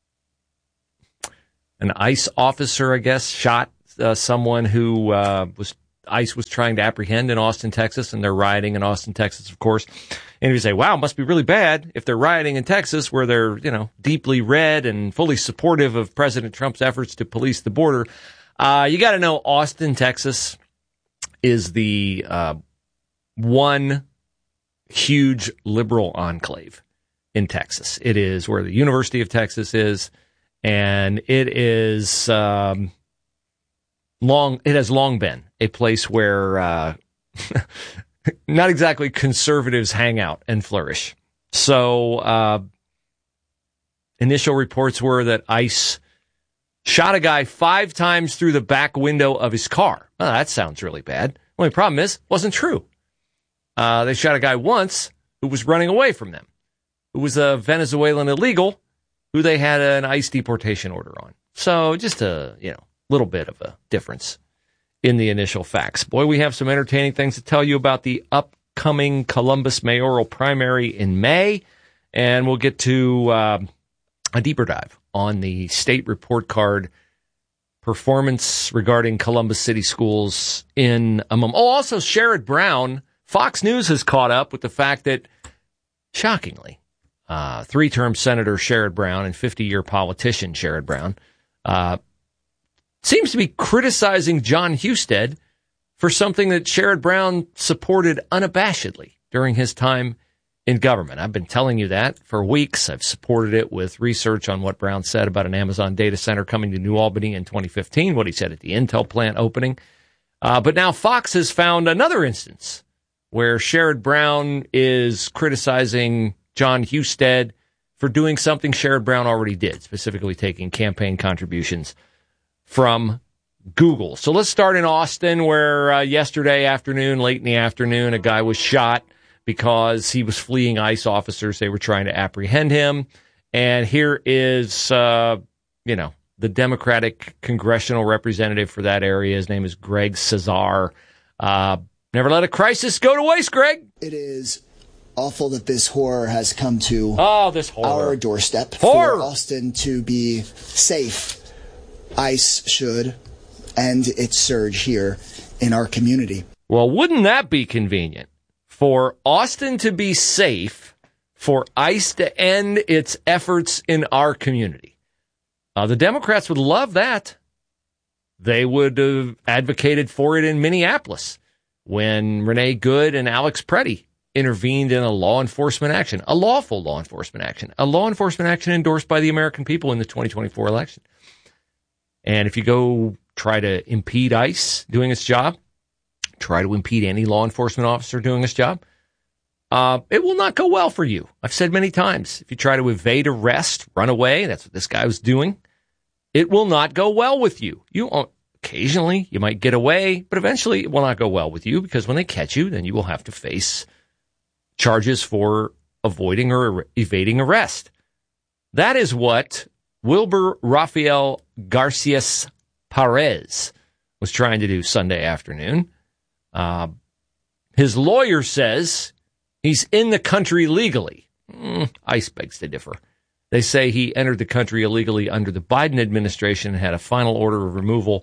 ICE officer, I guess, shot someone who ICE was trying to apprehend in Austin, Texas, and they're rioting in Austin, Texas, of course. And you say, wow, it must be really bad if they're rioting in Texas where they're, deeply red and fully supportive of President Trump's efforts to police the border. You got to know Austin, Texas is the one huge liberal enclave in Texas. It is where the University of Texas is, and it is it has long been a place where not exactly conservatives hang out and flourish. So initial reports were that ICE shot a guy 5 times through the back window of his car. Well, that sounds really bad. Only problem is, it wasn't true. They shot a guy once who was running away from them, who was a Venezuelan illegal who they had an ICE deportation order on. So just a, little bit of a difference in the initial facts. Boy, we have some entertaining things to tell you about the upcoming Columbus mayoral primary in May, and we'll get to a deeper dive on the state report card performance regarding Columbus City Schools in a moment. Oh, also, Sherrod Brown, Fox News has caught up with the fact that, shockingly, 3-term Senator Sherrod Brown and 50-year politician Sherrod Brown seems to be criticizing John Husted for something that Sherrod Brown supported unabashedly during his time in government. I've been telling you that for weeks. I've supported it with research on what Brown said about an Amazon data center coming to New Albany in 2015, what he said at the Intel plant opening. But now Fox has found another instance where Sherrod Brown is criticizing John Husted for doing something Sherrod Brown already did, specifically taking campaign contributions from Google. So let's start in Austin, where yesterday afternoon, late in the afternoon, a guy was shot because he was fleeing ICE officers. They were trying to apprehend him. And here is, the Democratic congressional representative for that area. His name is Greg Cesar. Never let a crisis go to waste, Greg. It is awful that this horror has come to our doorstep. For Austin to be safe, ICE should end its surge here in our community. Well, wouldn't that be convenient? For Austin to be safe, for ICE to end its efforts in our community. The Democrats would love that. They would have advocated for it in Minneapolis when Renee Good and Alex Preddy intervened in a law enforcement action, a lawful law enforcement action, a law enforcement action endorsed by the American people in the 2024 election. And if you go try to impede ICE doing its job, try to impede any law enforcement officer doing his job, it will not go well for you. I've said many times, if you try to evade arrest, run away, that's what this guy was doing, it will not go well with you. Occasionally, you might get away, but eventually it will not go well with you, because when they catch you, then you will have to face charges for avoiding or evading arrest. That is what Wilbur Rafael Garcias Perez was trying to do Sunday afternoon. His lawyer says he's in the country legally. ICE begs to differ. They say he entered the country illegally under the Biden administration and had a final order of removal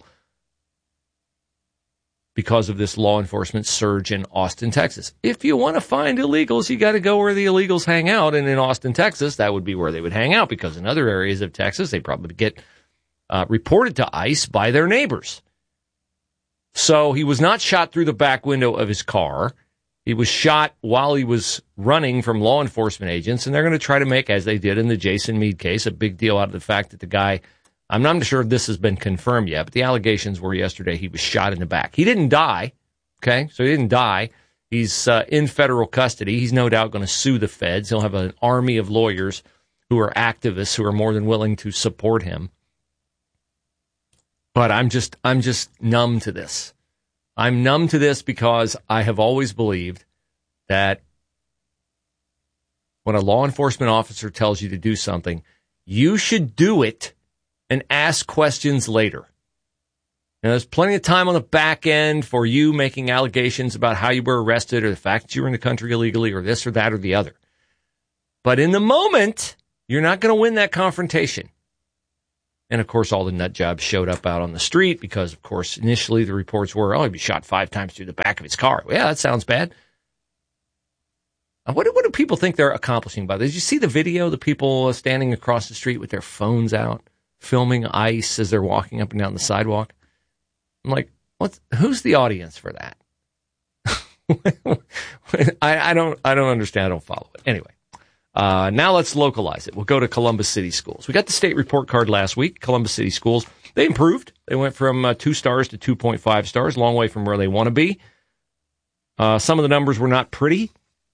because of this law enforcement surge in Austin, Texas. If you want to find illegals, you got to go where the illegals hang out. And in Austin, Texas, that would be where they would hang out, because in other areas of Texas, they probably get reported to ICE by their neighbors. So he was not shot through the back window of his car. He was shot while he was running from law enforcement agents, and they're going to try to make, as they did in the Jason Meade case, a big deal out of the fact that the guy, I'm not sure if this has been confirmed yet, but the allegations were yesterday he was shot in the back. He didn't die, okay? So he didn't die. He's in federal custody. He's no doubt going to sue the feds. He'll have an army of lawyers who are activists who are more than willing to support him. But I'm just numb to this. I'm numb to this because I have always believed that when a law enforcement officer tells you to do something, you should do it and ask questions later. Now, there's plenty of time on the back end for you making allegations about how you were arrested or the fact that you were in the country illegally or this or that or the other. But in the moment, you're not going to win that confrontation. And, of course, all the nut jobs showed up out on the street because, of course, initially the reports were, he'd be shot 5 times through the back of his car. Yeah, that sounds bad. What do people think they're accomplishing by this? Did you see the video, the people standing across the street with their phones out, filming ICE as they're walking up and down the sidewalk? I'm like, who's the audience for that? I don't understand. I don't follow it. Anyway. Now let's localize it. We'll go to Columbus City Schools. We got the state report card last week. Columbus City Schools, they improved. They went from 2 stars to 2.5 stars, a long way from where they want to be. Some of the numbers were not pretty,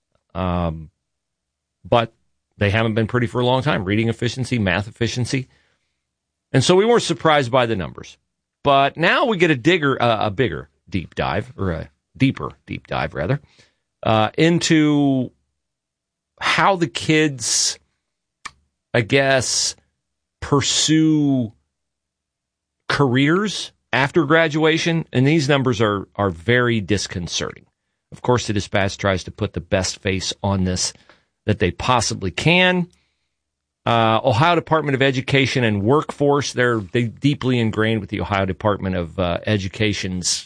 but they haven't been pretty for a long time. Reading efficiency, math efficiency. And so we weren't surprised by the numbers. But now we get a bigger deep dive, or a deeper deep dive, rather, into how the kids, I guess, pursue careers after graduation. And these numbers are very disconcerting. Of course, the Dispatch tries to put the best face on this that they possibly can. Ohio Department of Education and Workforce, they're deeply ingrained with the Ohio Department of Education's,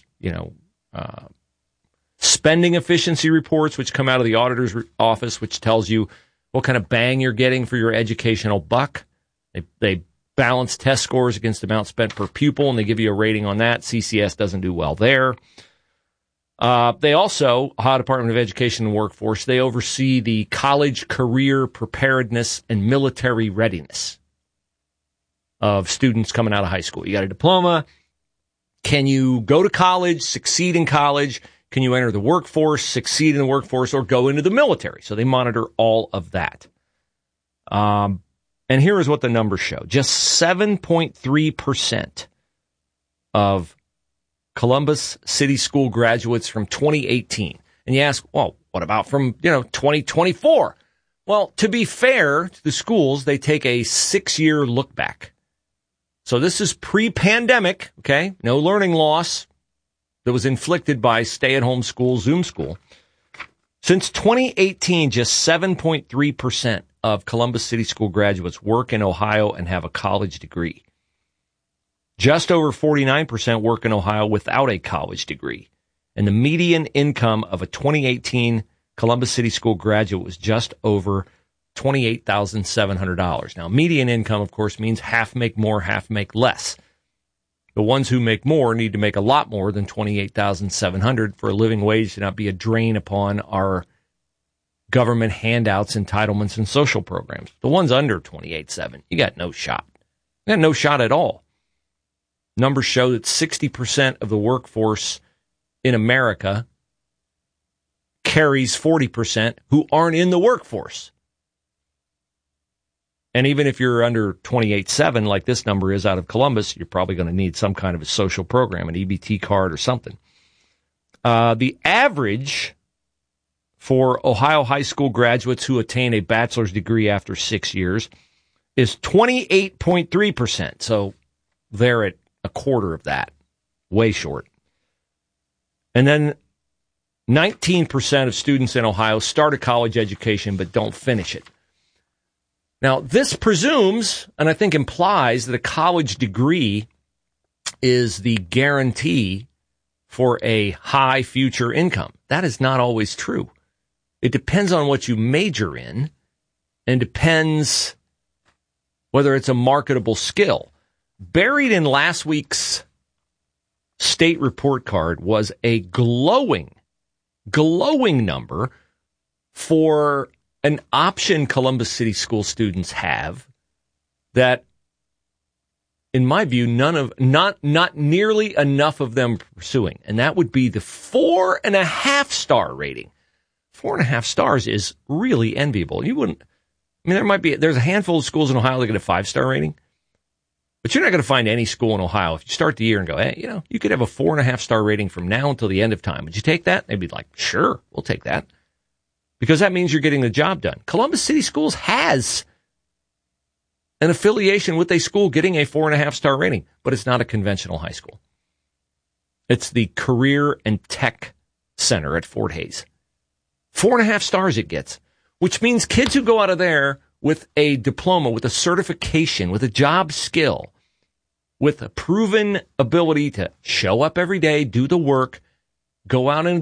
spending efficiency reports, which come out of the auditor's office, which tells you what kind of bang you're getting for your educational buck. They balance test scores against the amount spent per pupil, and they give you a rating on that. CCS doesn't do well there. They also, Ohio Department of Education and Workforce, they oversee the college career preparedness and military readiness of students coming out of high school. You got a diploma. Can you go to college, succeed in college? Can you enter the workforce, succeed in the workforce, or go into the military? So they monitor all of that. And here is what the numbers show. Just 7.3% of Columbus City School graduates from 2018. And you ask, well, what about from, 2024? Well, to be fair to the schools, they take a 6-year look back. So this is pre-pandemic, okay? No learning loss that was inflicted by stay-at-home school, Zoom school. Since 2018, just 7.3% of Columbus City School graduates work in Ohio and have a college degree. Just over 49% work in Ohio without a college degree. And the median income of a 2018 Columbus City School graduate was just over $28,700. Now, median income, of course, means half make more, half make less. The ones who make more need to make a lot more than $28,700 for a living wage to not be a drain upon our government handouts, entitlements, and social programs. The ones under $28,700, you got no shot. You got no shot at all. Numbers show that 60% of the workforce in America carries 40% who aren't in the workforce. And even if you're under 28.7, like this number is out of Columbus, you're probably going to need some kind of a social program, an EBT card or something. The average for Ohio high school graduates who attain a bachelor's degree after 6 years is 28.3%. So they're at a quarter of that, way short. And then 19% of students in Ohio start a college education but don't finish it. Now, this presumes, and I think implies, that a college degree is the guarantee for a high future income. That is not always true. It depends on what you major in, and depends whether it's a marketable skill. Buried in last week's state report card was a glowing number for an option Columbus City School students have that, in my view, not nearly enough of them pursuing. And that would be the 4.5 star rating. 4.5 stars is really enviable. You wouldn't, I mean, there's a handful of schools in Ohio that get a 5-star rating, but you're not going to find any school in Ohio. If you start the year and go, hey, you could have a 4.5 star rating from now until the end of time. Would you take that? They'd be like, sure, we'll take that. Because that means you're getting the job done. Columbus City Schools has an affiliation with a school getting a 4.5 star rating, but it's not a conventional high school. It's the Career and Tech Center at Fort Hays. 4.5 stars it gets, which means kids who go out of there with a diploma, with a certification, with a job skill, with a proven ability to show up every day, do the work, go out into